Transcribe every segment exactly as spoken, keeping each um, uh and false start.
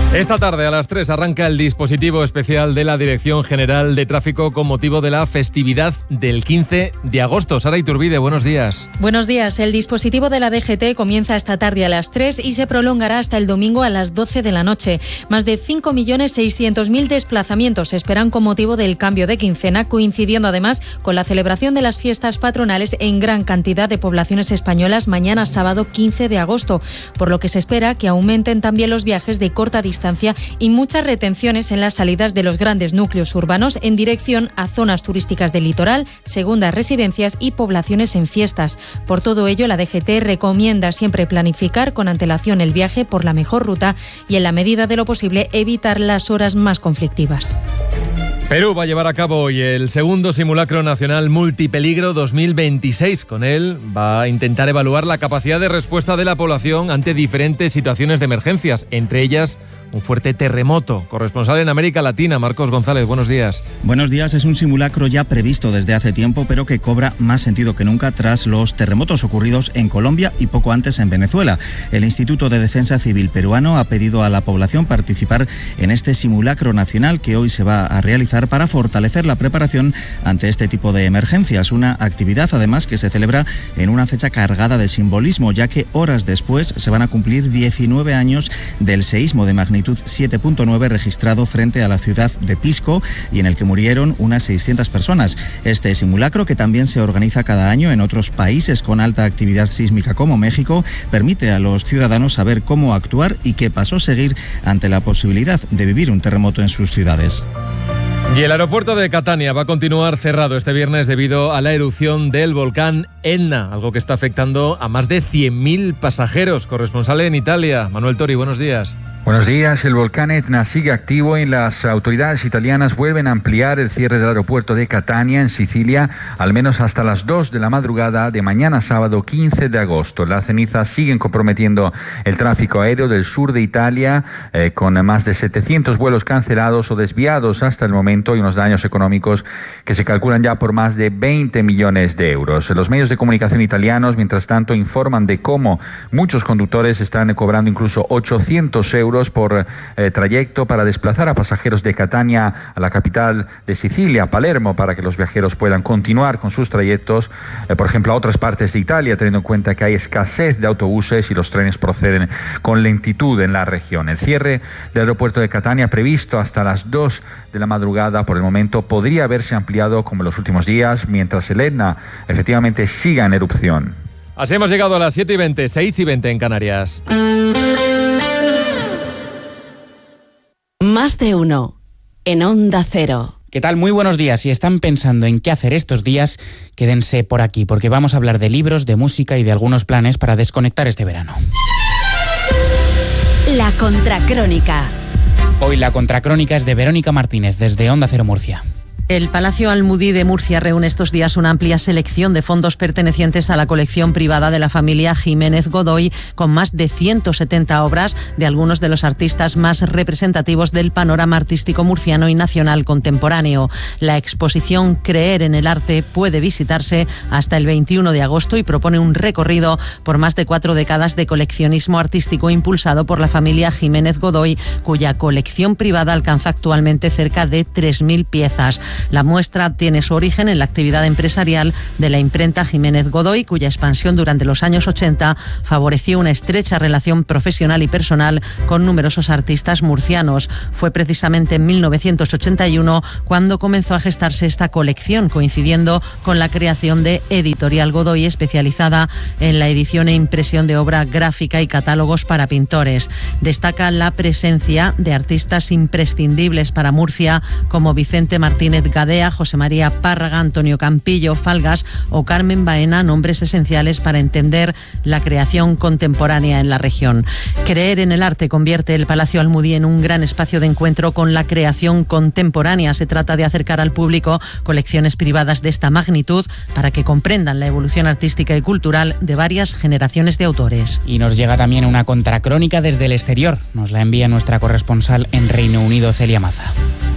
Esta tarde a las tres arranca el dispositivo especial de la Dirección General de Tráfico con motivo de la festividad del quince de agosto. Sara Iturbide, buenos días. Buenos días. El dispositivo de la D G T comienza esta tarde a las tres y se prolongará hasta el domingo a las doce de la noche. Más de cinco millones seiscientos mil desplazamientos se esperan con motivo del cambio de quincena, coincidiendo además con la celebración de las fiestas patronales en gran cantidad de poblaciones españolas mañana sábado quince de agosto, por lo que se espera que aumenten también los viajes de corta distancia y muchas retenciones en las salidas de los grandes núcleos urbanos en dirección a zonas turísticas del litoral, segundas residencias y poblaciones en fiestas. Por todo ello, la D G T recomienda siempre planificar con antelación el viaje por la mejor ruta y, en la medida de lo posible, evitar las horas más conflictivas. Perú va a llevar a cabo hoy el segundo simulacro nacional multipeligro dos mil veintiséis. Con él va a intentar evaluar la capacidad de respuesta de la población ante diferentes situaciones de emergencias, entre ellas un fuerte terremoto. Corresponsal en América Latina, Marcos González, buenos días. Buenos días. Es un simulacro ya previsto desde hace tiempo, pero que cobra más sentido que nunca tras los terremotos ocurridos en Colombia y poco antes en Venezuela. El Instituto de Defensa Civil peruano ha pedido a la población participar en este simulacro nacional que hoy se va a realizar para fortalecer la preparación ante este tipo de emergencias. Una actividad, además, que se celebra en una fecha cargada de simbolismo, ya que horas después se van a cumplir diecinueve años del seísmo de magnitud siete punto nueve registrado frente a la ciudad de Pisco y en el que murieron unas seiscientas personas. Este simulacro, que también se organiza cada año en otros países con alta actividad sísmica como México, permite a los ciudadanos saber cómo actuar y qué pasos seguir ante la posibilidad de vivir un terremoto en sus ciudades. Y el aeropuerto de Catania va a continuar cerrado este viernes debido a la erupción del volcán Etna, algo que está afectando a más de cien mil pasajeros. Corresponsal en Italia, Manuel Tori, buenos días. Buenos días. El volcán Etna sigue activo y las autoridades italianas vuelven a ampliar el cierre del aeropuerto de Catania, en Sicilia, al menos hasta las dos de la madrugada de mañana sábado quince de agosto. Las cenizas siguen comprometiendo el tráfico aéreo del sur de Italia, eh, con más de setecientos vuelos cancelados o desviados hasta el momento y unos daños económicos que se calculan ya por más de veinte millones de euros. Los medios de comunicación italianos, mientras tanto, informan de cómo muchos conductores están cobrando incluso ochocientos euros por eh, trayecto para desplazar a pasajeros de Catania a la capital de Sicilia, Palermo, para que los viajeros puedan continuar con sus trayectos, eh, por ejemplo, a otras partes de Italia, teniendo en cuenta que hay escasez de autobuses y los trenes proceden con lentitud en la región. El cierre del aeropuerto de Catania, previsto hasta las dos de la madrugada, por el momento podría haberse ampliado como en los últimos días, mientras el Etna efectivamente siga en erupción. Así hemos llegado a las siete y veinte, seis y veinte en Canarias. Más de uno en Onda Cero. ¿Qué tal? Muy buenos días. Si están pensando en qué hacer estos días, quédense por aquí, porque vamos a hablar de libros, de música y de algunos planes para desconectar este verano. La Contracrónica. Hoy la Contracrónica es de Verónica Martínez, desde Onda Cero Murcia. El Palacio Almudí de Murcia reúne estos días una amplia selección de fondos pertenecientes a la colección privada de la familia Jiménez Godoy, con más de ciento setenta obras de algunos de los artistas más representativos del panorama artístico murciano y nacional contemporáneo. La exposición Creer en el Arte puede visitarse hasta el veintiuno de agosto y propone un recorrido por más de cuatro décadas de coleccionismo artístico impulsado por la familia Jiménez Godoy, cuya colección privada alcanza actualmente cerca de tres mil piezas. La muestra tiene su origen en la actividad empresarial de la imprenta Jiménez Godoy, cuya expansión durante los años ochenta favoreció una estrecha relación profesional y personal con numerosos artistas murcianos. Fue precisamente en mil novecientos ochenta y uno cuando comenzó a gestarse esta colección, coincidiendo con la creación de Editorial Godoy, especializada en la edición e impresión de obra gráfica y catálogos para pintores. Destaca la presencia de artistas imprescindibles para Murcia como Vicente Martínez Gadea, José María Párraga, Antonio Campillo, Falgas o Carmen Baena, nombres esenciales para entender la creación contemporánea en la región. Creer en el Arte convierte el Palacio Almudí en un gran espacio de encuentro con la creación contemporánea. Se trata de acercar al público colecciones privadas de esta magnitud para que comprendan la evolución artística y cultural de varias generaciones de autores. Y nos llega también una contracrónica desde el exterior. Nos la envía nuestra corresponsal en Reino Unido, Celia Maza.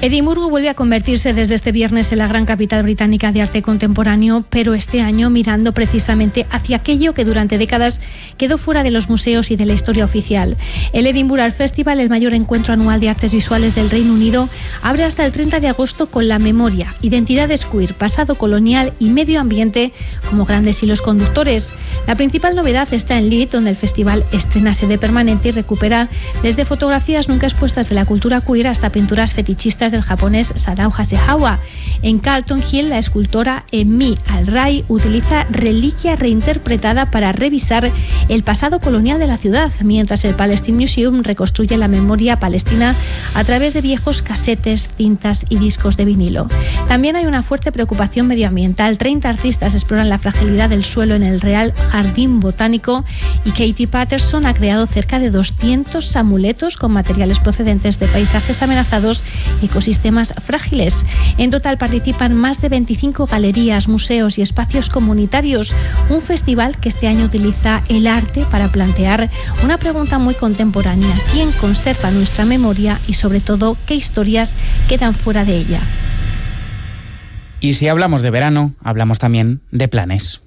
Edimburgo vuelve a convertirse desde este viernes en la gran capital británica de arte contemporáneo, pero este año mirando precisamente hacia aquello que durante décadas quedó fuera de los museos y de la historia oficial. El Edinburgh Art Festival, el mayor encuentro anual de artes visuales del Reino Unido, abre hasta el treinta de agosto con la memoria, identidades queer, pasado colonial y medio ambiente como grandes hilos conductores. La principal novedad está en Leeds, donde el festival estrena sede permanente y recupera desde fotografías nunca expuestas de la cultura queer hasta pinturas fetichistas del japonés Sadao Hasegawa. En Carlton Hill, la escultora Emi Al-Rai utiliza reliquia reinterpretada para revisar el pasado colonial de la ciudad, mientras el Palestine Museum reconstruye la memoria palestina a través de viejos casetes, cintas y discos de vinilo. También hay una fuerte preocupación medioambiental. treinta artistas exploran la fragilidad del suelo en el Real Jardín Botánico y Katie Patterson ha creado cerca de doscientos amuletos con materiales procedentes de paisajes amenazados y ecosistemas frágiles. En total participan más de veinticinco galerías, museos y espacios comunitarios. Un festival que este año utiliza el arte para plantear una pregunta muy contemporánea: ¿quién conserva nuestra memoria y, sobre todo, qué historias quedan fuera de ella? Y si hablamos de verano, hablamos también de planes.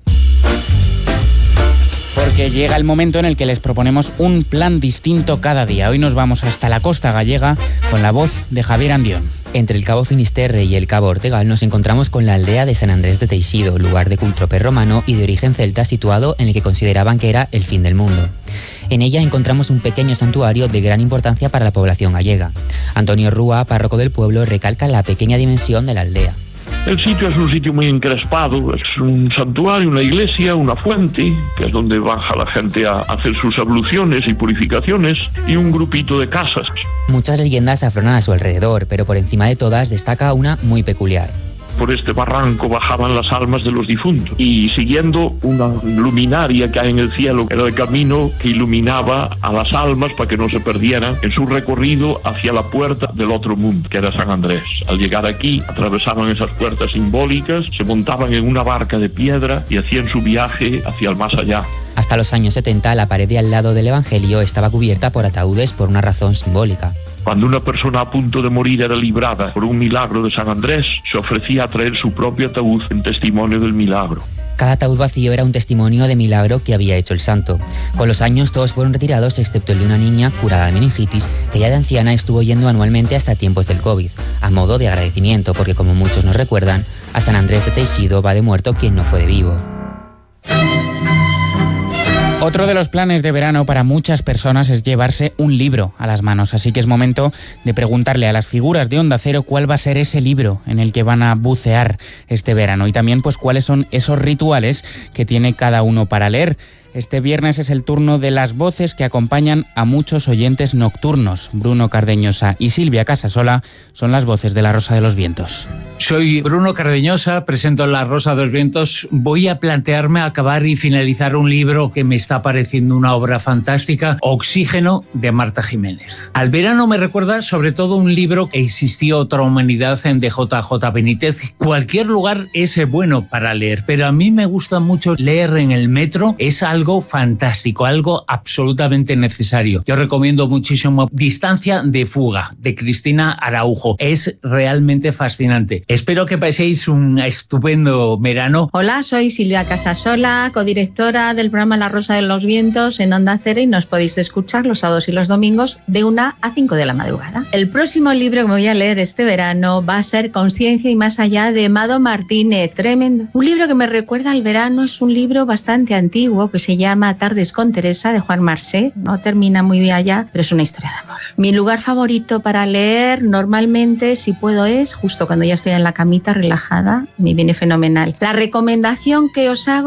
Porque llega el momento en el que les proponemos un plan distinto cada día. Hoy nos vamos hasta la costa gallega con la voz de Javier Andión. Entre el Cabo Finisterre y el Cabo Ortegal nos encontramos con la aldea de San Andrés de Teixido, lugar de culto prerromano y de origen celta situado en el que consideraban que era el fin del mundo. En ella encontramos un pequeño santuario de gran importancia para la población gallega. Antonio Rúa, párroco del pueblo, recalca la pequeña dimensión de la aldea. El sitio es un sitio muy encrespado, es un santuario, una iglesia, una fuente, que es donde baja la gente a hacer sus abluciones y purificaciones, y un grupito de casas. Muchas leyendas afloran a su alrededor, pero por encima de todas destaca una muy peculiar. Por este barranco bajaban las almas de los difuntos y siguiendo una luminaria que hay en el cielo, era el camino que iluminaba a las almas para que no se perdieran en su recorrido hacia la puerta del otro mundo, que era San Andrés. Al llegar aquí, atravesaban esas puertas simbólicas, se montaban en una barca de piedra y hacían su viaje hacia el más allá. Hasta los años setenta, la pared de al lado del Evangelio estaba cubierta por ataúdes por una razón simbólica. Cuando una persona a punto de morir era librada por un milagro de San Andrés, se ofrecía a traer su propio ataúd en testimonio del milagro. Cada ataúd vacío era un testimonio de milagro que había hecho el santo. Con los años todos fueron retirados excepto el de una niña curada de meningitis que ya de anciana estuvo yendo anualmente hasta tiempos del COVID, a modo de agradecimiento, porque como muchos nos recuerdan, a San Andrés de Teixido va de muerto quien no fue de vivo. Otro de los planes de verano para muchas personas es llevarse un libro a las manos, así que es momento de preguntarle a las figuras de Onda Cero cuál va a ser ese libro en el que van a bucear este verano y también pues cuáles son esos rituales que tiene cada uno para leer. Este viernes es el turno de las voces que acompañan a muchos oyentes nocturnos. Bruno Cardeñosa y Silvia Casasola son las voces de La Rosa de los Vientos. Soy Bruno Cardeñosa, presento La Rosa de los Vientos. Voy a plantearme acabar y finalizar un libro que me está pareciendo una obra fantástica, Oxígeno, de Marta Jiménez. Al verano me recuerda sobre todo un libro que existió otra humanidad de J J Benítez. Cualquier lugar es bueno para leer, pero a mí me gusta mucho leer en el metro. Es algo Algo fantástico, algo absolutamente necesario. Yo recomiendo muchísimo Distancia de fuga, de Cristina Araujo. Es realmente fascinante. Espero que paséis un estupendo verano. Hola, soy Silvia Casasola, codirectora del programa La Rosa de los Vientos en Onda Cero, y nos podéis escuchar los sábados y los domingos de una a cinco de la madrugada. El próximo libro que me voy a leer este verano va a ser Conciencia y más allá, de Mado Martínez. Tremendo. Un libro que me recuerda al verano, es un libro bastante antiguo que se Se llama Tardes con Teresa, de Juan Marsé. No termina muy bien allá, pero es una historia de amor. Mi lugar favorito para leer normalmente, si puedo, es justo cuando ya estoy en la camita relajada. Me viene fenomenal. La recomendación que os hago